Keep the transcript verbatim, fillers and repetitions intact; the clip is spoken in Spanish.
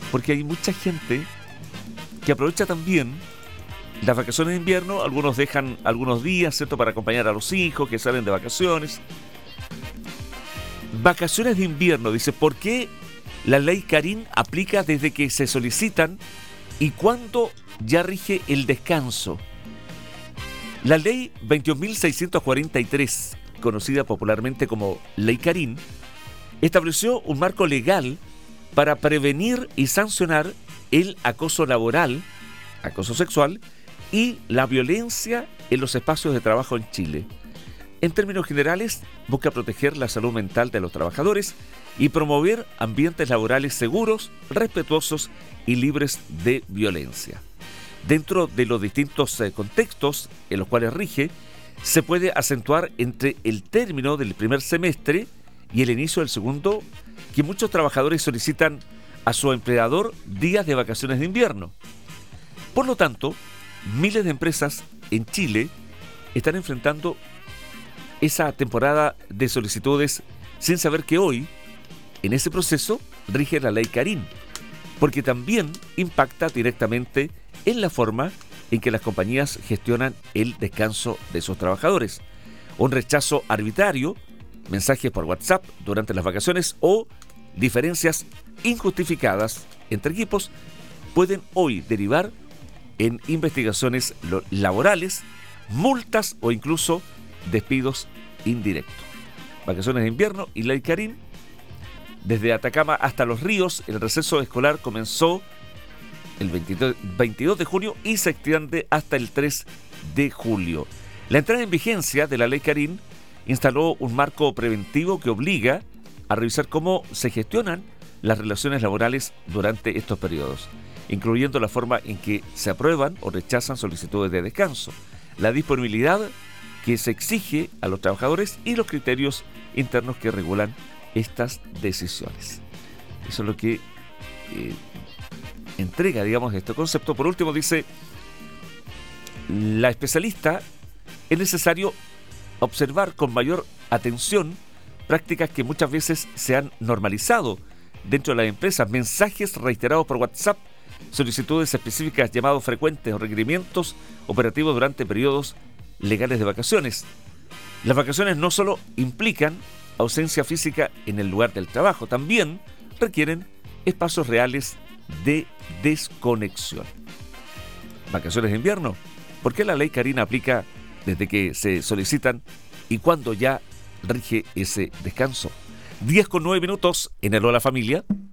porque hay mucha gente que aprovecha también las vacaciones de invierno. Algunos dejan algunos días, ¿cierto?, para acompañar a los hijos que salen de vacaciones. Vacaciones de invierno, dice, ¿por qué la ley Carín aplica desde que se solicitan y cuándo ya rige el descanso? La ley veintiún mil seiscientos cuarenta y tres, conocida popularmente como Ley Carín, estableció un marco legal para prevenir y sancionar el acoso laboral, acoso sexual y la violencia en los espacios de trabajo en Chile. En términos generales, busca proteger la salud mental de los trabajadores y promover ambientes laborales seguros, respetuosos y libres de violencia. Dentro de los distintos eh, contextos en los cuales rige, se puede acentuar entre el término del primer semestre y el inicio del segundo, que muchos trabajadores solicitan a su empleador días de vacaciones de invierno. Por lo tanto, miles de empresas en Chile están enfrentando esa temporada de solicitudes sin saber que hoy, en ese proceso, rige la ley Carín, porque también impacta directamente en la forma en que las compañías gestionan el descanso de sus trabajadores. Un rechazo arbitrario, mensajes por WhatsApp durante las vacaciones o diferencias injustificadas entre equipos pueden hoy derivar en investigaciones laborales, multas o incluso despidos indirectos. Vacaciones de invierno y ley Carín. Desde Atacama hasta Los Ríos, el receso escolar comenzó el veintidós de junio y se extiende hasta el tres de julio. La entrada en vigencia de la ley Carín instaló un marco preventivo que obliga a revisar cómo se gestionan las relaciones laborales durante estos periodos, incluyendo la forma en que se aprueban o rechazan solicitudes de descanso, la disponibilidad que se exige a los trabajadores y los criterios internos que regulan estas decisiones. Eso es lo que eh, entrega, digamos, este concepto. Por último, dice la especialista, es necesario observar con mayor atención prácticas que muchas veces se han normalizado dentro de las empresas, mensajes reiterados por WhatsApp, solicitudes específicas, llamados frecuentes o requerimientos operativos durante periodos legales de vacaciones. Las vacaciones no solo implican ausencia física en el lugar del trabajo, también requieren espacios reales de desconexión. Vacaciones de invierno. ¿Por qué la ley Carín aplica desde que se solicitan y cuándo ya rige ese descanso? diez con nueve minutos en el Hola Familia.